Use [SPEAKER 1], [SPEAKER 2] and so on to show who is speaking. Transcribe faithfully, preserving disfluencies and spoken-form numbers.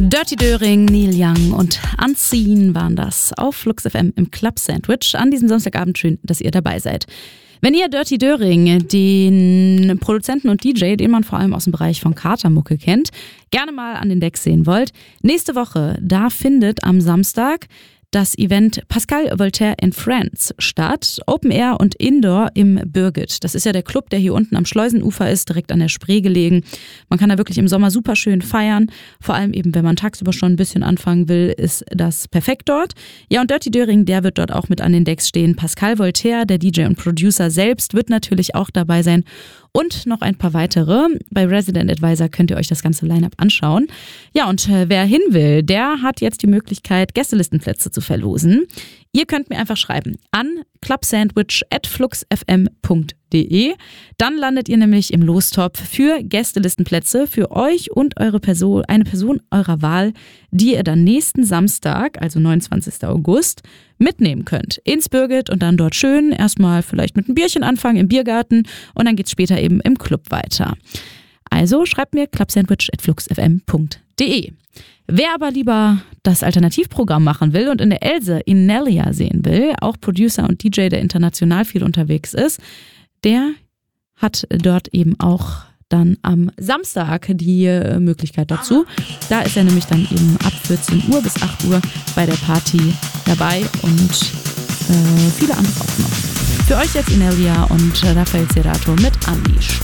[SPEAKER 1] Dirty Döring, Neil Young und Unseen waren das auf Flux F M im Club Sandwich an diesem Samstagabend. Schön, dass ihr dabei seid. Wenn ihr Dirty Döring, den Produzenten und D J, den man vor allem aus dem Bereich von Katermucke kennt, gerne mal an den Decks sehen wollt, nächste Woche, da findet am Samstag das Event Pascal Voltaire and Friends statt. Open Air und Indoor im Birgit. Das ist ja der Club, der hier unten am Schleusenufer ist, direkt an der Spree gelegen. Man kann da wirklich im Sommer super schön feiern. Vor allem eben, wenn man tagsüber schon ein bisschen anfangen will, ist das perfekt dort. Ja, und Dirty Döring, der wird dort auch mit an den Decks stehen. Pascal Voltaire, der D J und Producer selbst, wird natürlich auch dabei sein. Und noch ein paar weitere. Bei Resident Advisor könnt ihr euch das ganze Line-Up anschauen. Ja, und äh, wer hin will, der hat jetzt die Möglichkeit, Gästelistenplätze zu verlosen. Ihr könnt mir einfach schreiben an clubsandwich at fluxfm punkt de. Dann landet ihr nämlich im Lostopf für Gästelistenplätze für euch und eure Person, eine Person eurer Wahl, die ihr dann nächsten Samstag, also neunundzwanzigsten August, mitnehmen könnt ins Birgit und dann dort schön erstmal vielleicht mit einem Bierchen anfangen im Biergarten und dann geht's später eben im Club weiter. Also schreibt mir clubsandwich at fluxfm punkt de. Wer aber lieber das Alternativprogramm machen will und in der Else Inelia sehen will, auch Producer und D J, der international viel unterwegs ist, der hat dort eben auch dann am Samstag die äh, Möglichkeit dazu. Da ist er nämlich dann eben ab vierzehn Uhr bis acht Uhr bei der Party dabei und äh, viele andere auch noch. Für euch jetzt Inelia und äh, Raphael Cerato mit Unleashed.